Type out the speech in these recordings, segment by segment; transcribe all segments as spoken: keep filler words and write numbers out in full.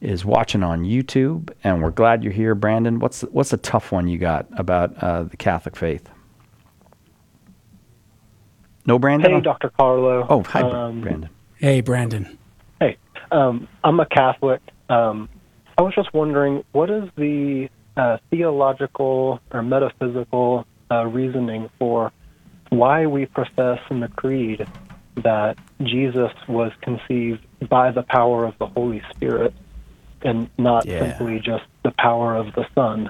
is watching on YouTube, and we're glad you're here, Brandon. What's the, what's a tough one you got about uh, the Catholic faith? No, Brandon? Hey, Doctor Carlo. Oh, hi, um, Brandon. Hey, Brandon. Hey, um, I'm a Catholic. Um, I was just wondering, what is the uh, theological or metaphysical uh, reasoning for why we profess in the Creed that Jesus was conceived by the power of the Holy Spirit and not Yeah. simply just the power of the Son?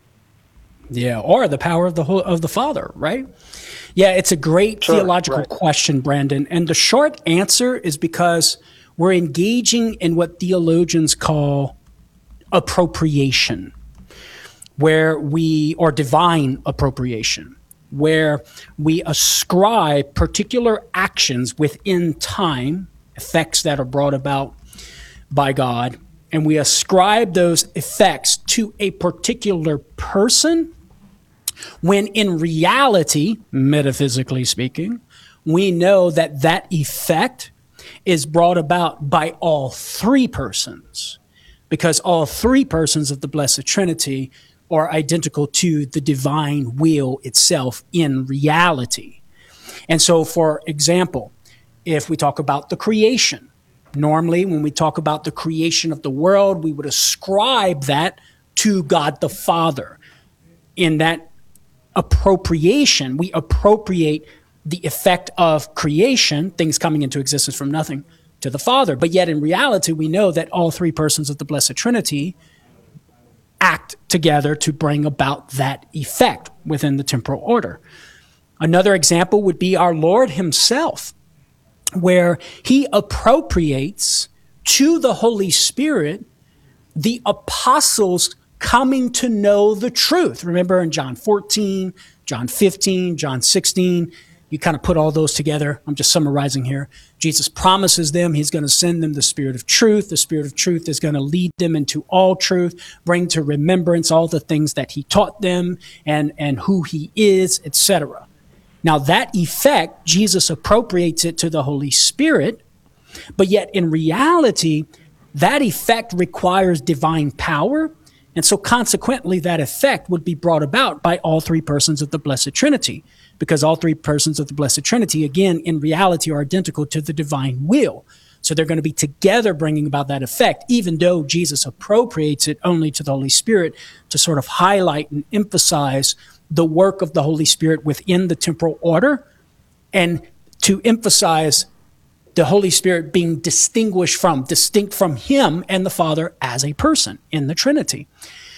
Yeah, or the power of the whole, of the Father, right? Yeah, it's a great Sure, theological right. question, Brandon. And the short answer is because we're engaging in what theologians call appropriation, where we, or divine appropriation, where we ascribe particular actions within time, effects that are brought about by God, and we ascribe those effects to a particular person, when in reality, metaphysically speaking, we know that that effect is brought about by all three persons, because all three persons of the Blessed Trinity are identical to the divine will itself in reality. And so, for example, if we talk about the creation, normally when we talk about the creation of the world, we would ascribe that to God the Father. In that appropriation, we appropriate the effect of creation, things coming into existence from nothing, to the Father. But yet in reality, we know that all three persons of the Blessed Trinity act together to bring about that effect within the temporal order. Another example would be our Lord himself, where he appropriates to the Holy Spirit the apostles coming to know the truth. Remember in John fourteen, John fifteen, John sixteen, you kind of put all those together. I'm just summarizing here. Jesus promises them he's going to send them the Spirit of truth. The Spirit of truth is going to lead them into all truth, bring to remembrance all the things that he taught them and, and who he is, et cetera. Now that effect, Jesus appropriates it to the Holy Spirit, but yet in reality, that effect requires divine power. And so consequently, that effect would be brought about by all three persons of the Blessed Trinity, because all three persons of the Blessed Trinity, again, in reality are identical to the divine will. So they're going to be together bringing about that effect, even though Jesus appropriates it only to the Holy Spirit to sort of highlight and emphasize the work of the Holy Spirit within the temporal order, and to emphasize the Holy Spirit being distinguished from, distinct from him and the Father as a person in the Trinity.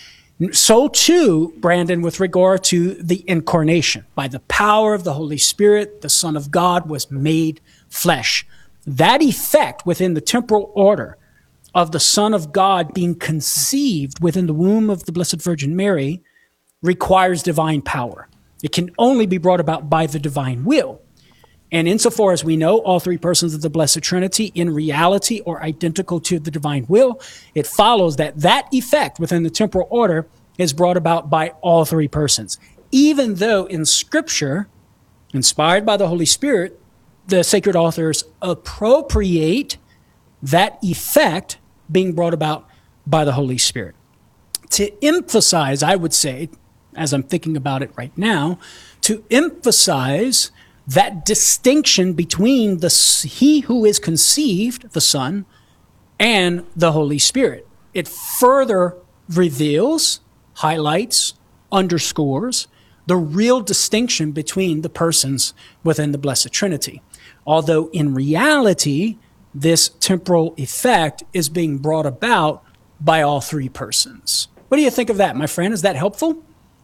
So too, Brandon, with regard to the incarnation. By the power of the Holy Spirit, the Son of God was made flesh. That effect within the temporal order of the Son of God being conceived within the womb of the Blessed Virgin Mary requires divine power. It can only be brought about by the divine will. And insofar as we know, all three persons of the Blessed Trinity in reality are identical to the divine will, it follows that that effect within the temporal order is brought about by all three persons. Even though in Scripture, inspired by the Holy Spirit, the sacred authors appropriate that effect being brought about by the Holy Spirit. To emphasize, I would say, as I'm thinking about it right now, to emphasize that distinction between the he who is conceived, the Son, and the Holy Spirit. It further reveals, highlights, underscores the real distinction between the persons within the Blessed Trinity. Although in reality, this temporal effect is being brought about by all three persons. What do you think of that, my friend? Is that helpful?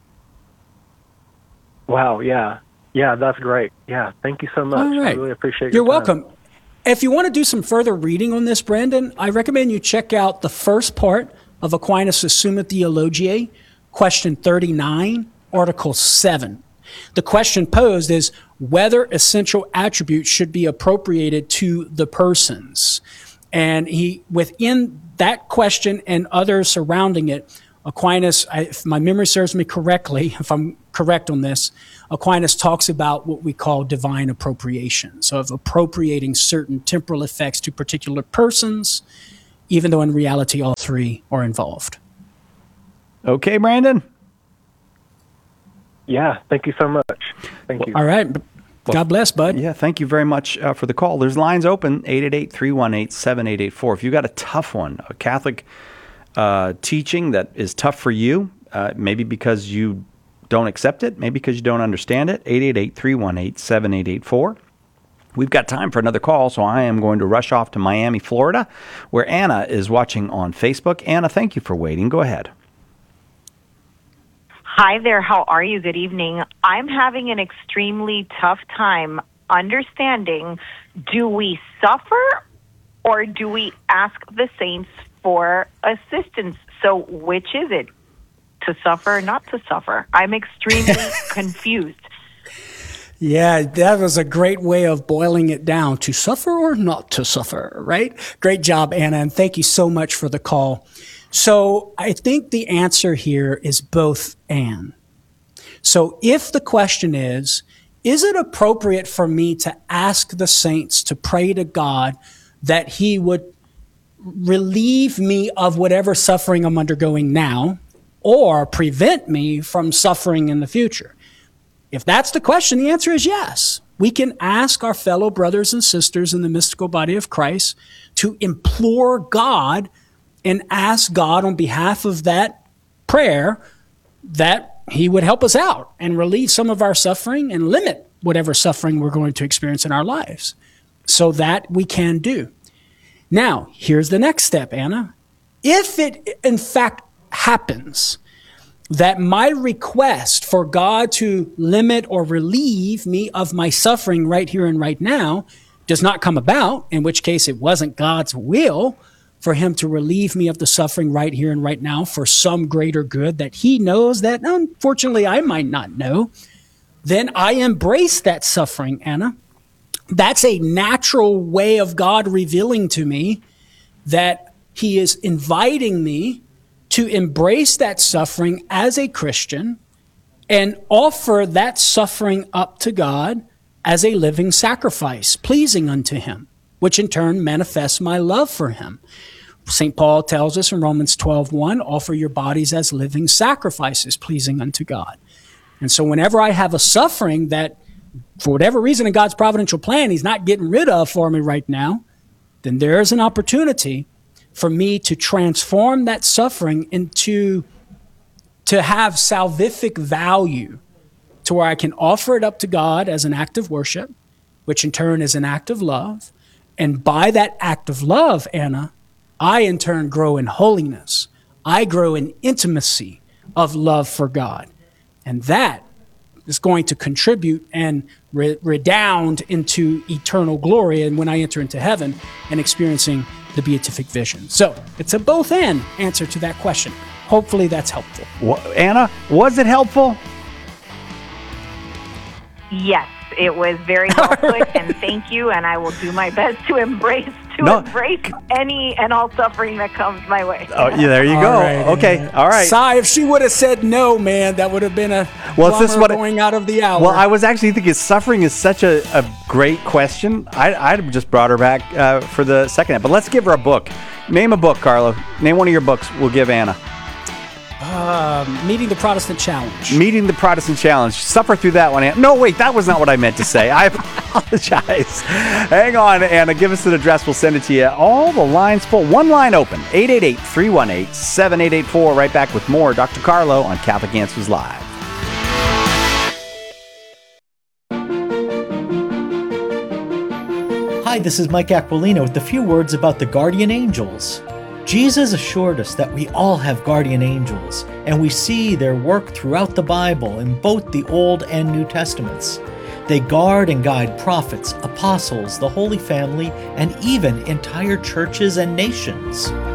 Wow, yeah. Yeah, that's great. Yeah, thank you so much. All right. I really appreciate You're your time. welcome. If you want to do some further reading on this, Brandon, I recommend you check out the first part of Aquinas' Summa Theologiae, question thirty-nine, article seven. The question posed is whether essential attributes should be appropriated to the persons. And he, within that question and others surrounding it, Aquinas, I, if my memory serves me correctly, if I'm correct on this, Aquinas talks about what we call divine appropriation. So of appropriating certain temporal effects to particular persons even though in reality all three are involved. Okay, Brandon? Yeah, thank you so much. Thank you. All right. God bless, bud. Yeah, thank you very much uh, for the call. There's lines open, eight eight eight, three one eight, seven eight eight four. If you've got a tough one, a Catholic uh, teaching that is tough for you, uh, maybe because you don't accept it, maybe because you don't understand it, eight eight eight, three one eight, seven eight eight four. We've got time for another call, so I am going to rush off to Miami, Florida, where Anna is watching on Facebook. Anna, thank you for waiting. Go ahead. Hi there. How are you? Good evening. I'm having an extremely tough time understanding, do we suffer or do we ask the saints for assistance? So which is it? To suffer or not to suffer? I'm extremely confused. Yeah, that was a great way of boiling it down. To suffer or not to suffer, right? Great job, Anna, and thank you so much for the call. So I think the answer here is both and. So if the question is, is it appropriate for me to ask the saints to pray to God that he would relieve me of whatever suffering I'm undergoing now or prevent me from suffering in the future? If that's the question, the answer is yes. We can ask our fellow brothers and sisters in the mystical body of Christ to implore God and ask God on behalf of that prayer that he would help us out and relieve some of our suffering and limit whatever suffering we're going to experience in our lives. So that we can do. Now, here's the next step, Anna. If it in fact happens that my request for God to limit or relieve me of my suffering right here and right now does not come about, in which case it wasn't God's will for him to relieve me of the suffering right here and right now for some greater good that he knows that unfortunately I might not know, then I embrace that suffering, Anna. That's a natural way of God revealing to me that he is inviting me to embrace that suffering as a Christian and offer that suffering up to God as a living sacrifice, pleasing unto him, which in turn manifests my love for him. Saint Paul tells us in Romans twelve one, offer your bodies as living sacrifices, pleasing unto God. And so whenever I have a suffering that, for whatever reason in God's providential plan, he's not getting rid of for me right now, then there is an opportunity for me to transform that suffering into, to have salvific value, to where I can offer it up to God as an act of worship, which in turn is an act of love. And by that act of love, Anna, I in turn grow in holiness. I grow in intimacy of love for God. And that is going to contribute and re- redound into eternal glory. And when I enter into heaven and experiencing the beatific vision. So it's a both and answer to that question. Hopefully that's helpful. Well, Anna, was it helpful? Yes, it was very well put, right. And thank you, and I will do my best to embrace to no. embrace any and all suffering that comes my way. Oh, yeah, there you all go. Right, okay, yeah. all right. Sigh, if she would have said no, man, that would have been a well, this is what going out of the hour. Well, I was actually thinking suffering is such a, a great question. I I just brought her back uh, for the second half. But let's give her a book. Name a book, Carlo. Name one of your books. We'll give Anna. Um, Meeting the Protestant Challenge. Meeting the Protestant Challenge. Suffer through that one, Anna. No, wait, that was not what I meant to say. I apologize. Hang on, Anna. Give us an address. We'll send it to you. All the lines full. One line open. eight eight eight, three one eight, seven eight eight four. Right back with more Doctor Carlo on Catholic Answers Live. Hi, this is Mike Aquilino with a few words about the guardian angels. Jesus assured us that we all have guardian angels, and we see their work throughout the Bible in both the Old and New Testaments. They guard and guide prophets, apostles, the Holy Family, and even entire churches and nations.